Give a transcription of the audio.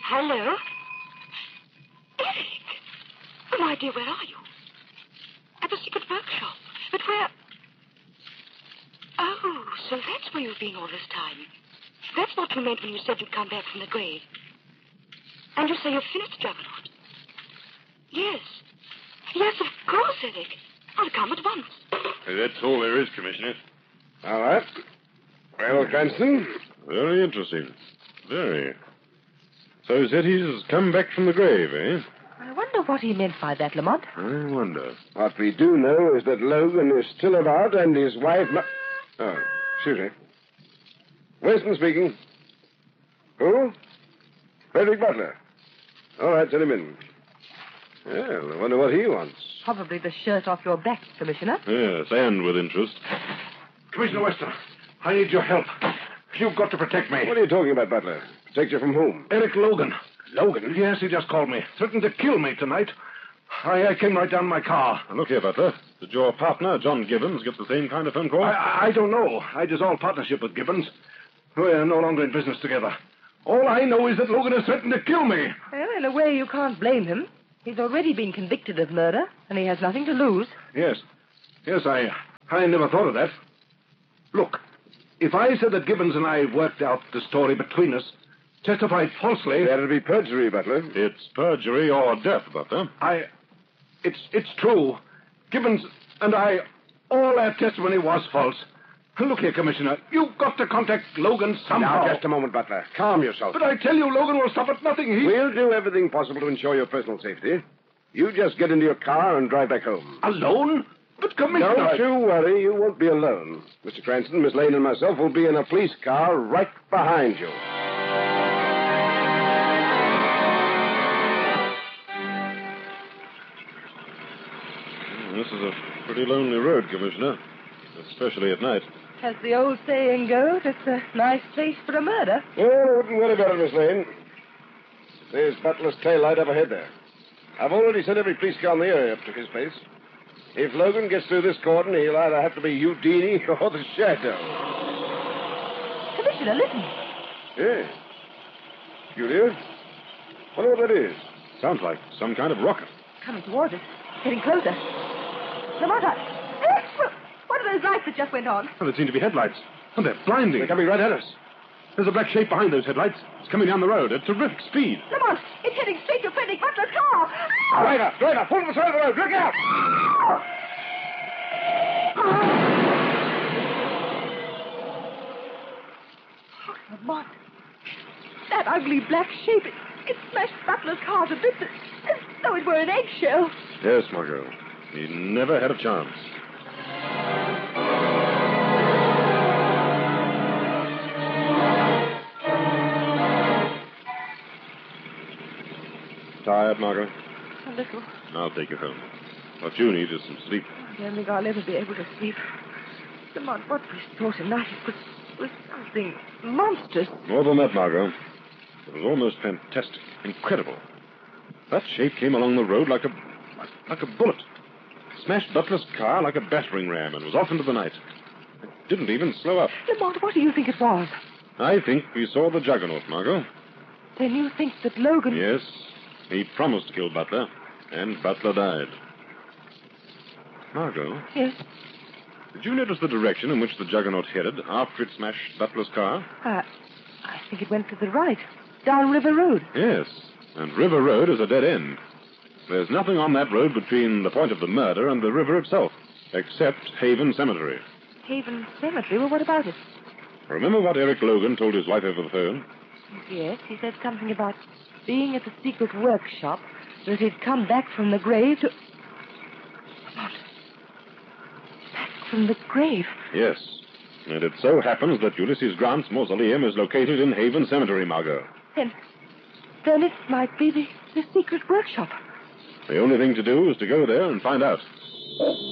Hello? Eric! Oh, my dear, where are you? At the secret workshop. But where... Oh, so that's where you've been all this time. That's what you meant when you said you'd come back from the grave. And you say you've finished Juggernaut. Yes. Yes, of course, Eric. I'll come at once. That's all there is, Commissioner. All right. Well, Cranston? Very interesting. Very. So you said he's come back from the grave, eh? I wonder what he meant by that, Lamont. I wonder. What we do know is that Logan is still about and his wife... Oh, excuse me. Winston speaking. Who? Frederick Butler. All right, send him in. Well, I wonder what he wants. Probably the shirt off your back, Commissioner. Yes, and with interest. Commissioner Weston, I need your help. You've got to protect me. What are you talking about, Butler? Protect you from whom? Eric Logan. Logan? Yes, he just called me. Threatened to kill me tonight. I came right down my car. Now, look here, Butler. Did your partner, John Gibbons, get the same kind of phone call? I don't know. I dissolved partnership with Gibbons. We're no longer in business together. All I know is that Logan has threatened to kill me. Well, in a way, you can't blame him. He's already been convicted of murder, and he has nothing to lose. Yes, I never thought of that. Look, if I said that Gibbons and I worked out the story between us, testified falsely... That'd be perjury, Butler. It's perjury or death, Butler. It's true. Gibbons and I, all our testimony was false. Look here, Commissioner, you've got to contact Logan somehow. Now, just a moment, Butler. Calm yourself. But I tell you, Logan will stop at nothing. We'll do everything possible to ensure your personal safety. You just get into your car and drive back home. Alone? But, Commissioner... Don't you worry. You won't be alone. Mr. Cranston, Miss Lane, and myself will be in a police car right behind you. This is a pretty lonely road, Commissioner, especially at night. As the old saying goes, it's a nice place for a murder. Oh, I wouldn't worry about it, Miss Lane. There's Butler's tail light up ahead there. I've already sent every police car in the area up to his place. If Logan gets through this cordon, he'll either have to be Houdini or the Shadow. Commissioner, listen. Yeah. Julia? Wonder what that is. Sounds like some kind of rocket. Coming towards us. Getting closer. Lamont, what are those lights that just went on? Well, they seem to be headlights. And they're blinding. They're coming right at us. There's a black shape behind those headlights. It's coming down the road at terrific speed. Lamont, it's heading straight to Frederick Butler's car. Driver, pull to the side of the road. Look out! Oh, Lamont. That ugly black shape, it smashed Butler's car to bits as though it were an eggshell. Yes, Margot. He never had a chance. Tired, Margot? A little. I'll take you home. What you need is some sleep. I don't think I'll ever be able to sleep. Lamont, what we saw tonight was something monstrous. More than that, Margot. It was almost fantastic, incredible. That shape came along the road like a bullet. Smashed Butler's car like a battering ram and was off into the night. It didn't even slow up. Lamont, what do you think it was? I think we saw the Juggernaut, Margot. Then you think that Logan... Yes. He promised to kill Butler, and Butler died. Margot? Yes? Did you notice the direction in which the Juggernaut headed after it smashed Butler's car? I think it went to the right, down River Road. Yes, and River Road is a dead end. There's nothing on that road between the point of the murder and the river itself, except Haven Cemetery. Haven Cemetery? Well, what about it? Remember what Eric Logan told his wife over the phone? Yes, he said something about being at the secret workshop, that he'd come back from the grave to... Back from the grave? Yes, and it so happens that Ulysses Grant's mausoleum is located in Haven Cemetery, Margot. Then it might be the secret workshop. The only thing to do is to go there and find out.